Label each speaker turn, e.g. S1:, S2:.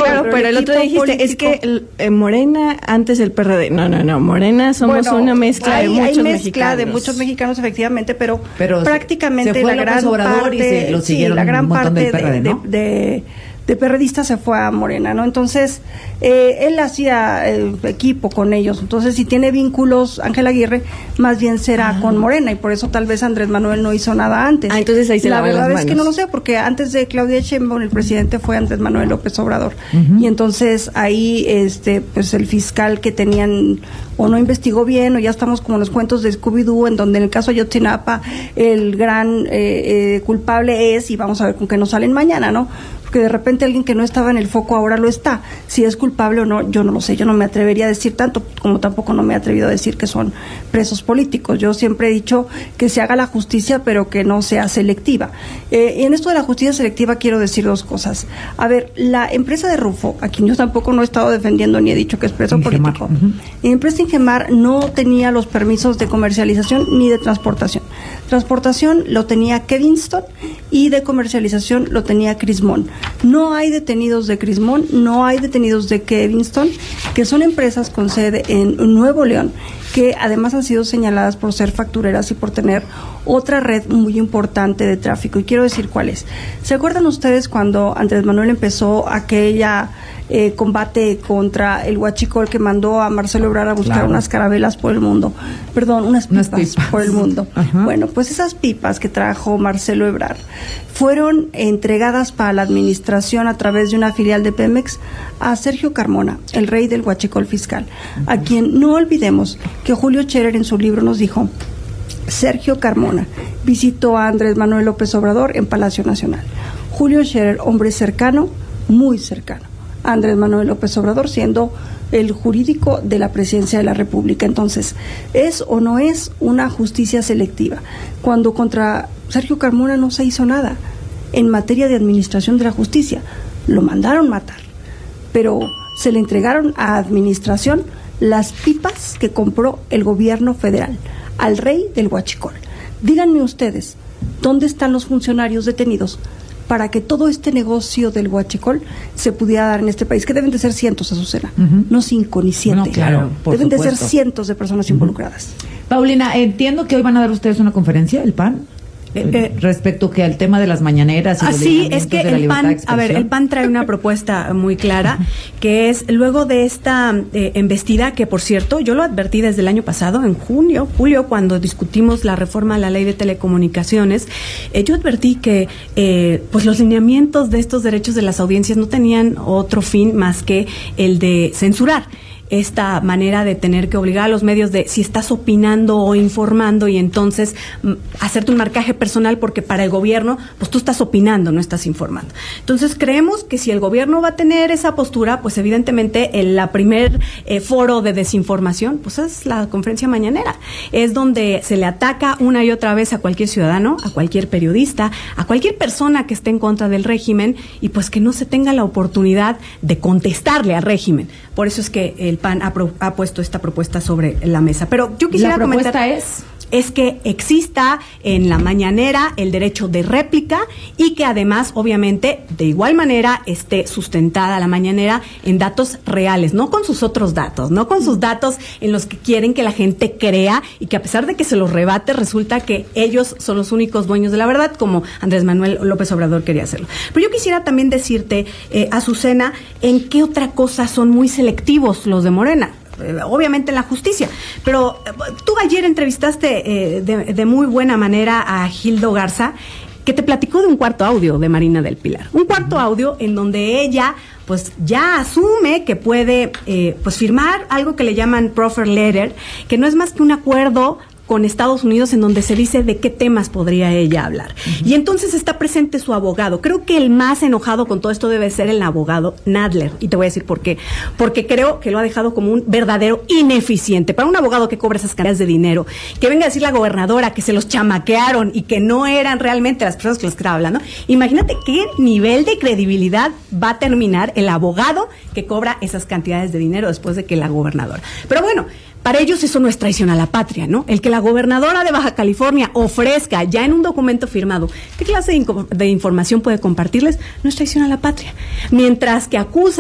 S1: Claro, pero el otro día dijiste, es que Morena antes el PRD. No, Morena somos una mezcla de muchos mexicanos. Hay mezcla
S2: de muchos mexicanos, efectivamente, pero prácticamente la gran parte, la gran parte PRD, ¿no? de perredistas se fue a Morena, ¿no? Entonces, él hacía equipo con ellos. Entonces, si tiene vínculos Ángel Aguirre, más bien será con Morena, y por eso tal vez Andrés Manuel no hizo nada antes.
S1: Entonces ahí se
S2: la
S1: lavan las
S2: verdad
S1: manos.
S2: Es que no lo sé, porque antes de Claudia Sheinbaum, el presidente fue Andrés Manuel López Obrador. Y entonces ahí, pues el fiscal que tenían o no investigó bien, o ya estamos como en los cuentos de Scooby-Doo, en donde en el caso Ayotzinapa el gran culpable es, y vamos a ver con qué nos salen mañana, ¿no? Que de repente alguien que no estaba en el foco ahora lo está. Si es culpable o no, yo no lo sé. Yo no me atrevería a decir tanto, como tampoco no me he atrevido a decir que son presos políticos. Yo siempre he dicho que se haga la justicia, pero que no sea selectiva. Y en esto de la justicia selectiva quiero decir dos cosas. A ver, la empresa de Rufo, a quien yo tampoco no he estado defendiendo ni he dicho que es preso político, la empresa Ingemar no tenía los permisos de comercialización ni de transportación. Transportación lo tenía Kevinston y de comercialización lo tenía Crismón. No hay detenidos de Crismón, no hay detenidos de Kevinston, que son empresas con sede en Nuevo León, que además han sido señaladas por ser factureras y por tener otra red muy importante de tráfico. Y quiero decir cuál es. ¿Se acuerdan ustedes cuando Andrés Manuel empezó aquella combate contra el huachicol que mandó a Marcelo Ebrard a buscar unas carabelas por el mundo? Perdón, unas pipas por el mundo. Bueno, pues esas pipas que trajo Marcelo Ebrard fueron entregadas para la administración a través de una filial de Pemex a Sergio Carmona, el rey del huachicol fiscal, a quien no olvidemos que Julio Scherer en su libro nos dijo: Sergio Carmona visitó a Andrés Manuel López Obrador en Palacio Nacional. Julio Scherer, hombre cercano, muy cercano a Andrés Manuel López Obrador, siendo el jurídico de la presidencia de la República. Entonces, ¿es o no es una justicia selectiva? Cuando contra Sergio Carmona no se hizo nada en materia de administración de la justicia, lo mandaron matar, pero se le entregaron a administración las pipas que compró el gobierno federal al rey del huachicol. Díganme ustedes, ¿dónde están los funcionarios detenidos para que todo este negocio del huachicol se pudiera dar en este país? Que deben de ser cientos, Azucena, no 5 ni 7.
S3: No, claro,
S2: deben de ser cientos de personas involucradas.
S3: Paulina, entiendo que hoy van a dar ustedes una conferencia, el PAN, respecto que al tema de las mañaneras y los
S4: es que el PAN, el PAN trae una propuesta muy clara, que es luego de esta embestida, que por cierto, yo lo advertí desde el año pasado, en julio, cuando discutimos la reforma a la ley de telecomunicaciones, yo advertí que pues los lineamientos de estos derechos de las audiencias no tenían otro fin más que el de censurar esta manera de tener que obligar a los medios de si estás opinando o informando, y entonces hacerte un marcaje personal, porque para el gobierno pues tú estás opinando, no estás informando. Entonces creemos que si el gobierno va a tener esa postura, pues evidentemente la primer foro de desinformación pues es la conferencia mañanera, es donde se le ataca una y otra vez a cualquier ciudadano, a cualquier periodista, a cualquier persona que esté en contra del régimen, y pues que no se tenga la oportunidad de contestarle al régimen. Por eso es que el PAN ha puesto esta propuesta sobre la mesa. Pero yo quisiera comentar...
S3: La propuesta
S4: es que exista en la mañanera el derecho de réplica, y que además, obviamente, de igual manera esté sustentada la mañanera en datos reales, no con sus otros datos, no con sus datos en los que quieren que la gente crea, y que a pesar de que se los rebate, resulta que ellos son los únicos dueños de la verdad, como Andrés Manuel López Obrador quería hacerlo. Pero yo quisiera también decirte, Azucena, en qué otra cosa son muy selectivos los de Morena. Obviamente en la justicia, pero tú ayer entrevistaste de muy buena manera a Gildo Garza, que te platicó de un cuarto audio de Marina del Pilar, un cuarto audio en donde ella pues ya asume que puede pues firmar algo que le llaman proffer letter, que no es más que un acuerdo con Estados Unidos en donde se dice de qué temas podría ella hablar. Y entonces está presente su abogado. Creo que el más enojado con todo esto debe ser el abogado Nadler, y te voy a decir por qué. Porque creo que lo ha dejado como un verdadero ineficiente. Para un abogado que cobra esas cantidades de dinero, que venga a decir la gobernadora que se los chamaquearon y que no eran realmente las personas que les estaba hablando, imagínate qué nivel de credibilidad va a terminar el abogado que cobra esas cantidades de dinero después de que la gobernadora. Pero bueno, para ellos eso no es traición a la patria, ¿no? El que la gobernadora de Baja California ofrezca ya en un documento firmado qué clase de información puede compartirles, no es traición a la patria. Mientras que acusa